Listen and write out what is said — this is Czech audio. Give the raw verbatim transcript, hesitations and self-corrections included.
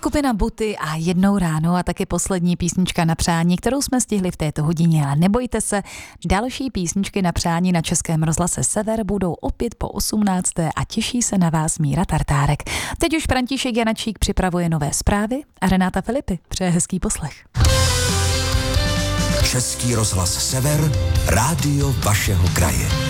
Skupina Buty a Jednou ráno a taky poslední písnička na přání, kterou jsme stihli v této hodině. A nebojte se, další písničky na přání na Českém rozhlase Sever budou opět po osmnácté a těší se na vás Míra Tartárek. Teď už František Janačík připravuje nové zprávy a Renáta Filipy přeje hezký poslech. Český rozhlas Sever, rádio vašeho kraje.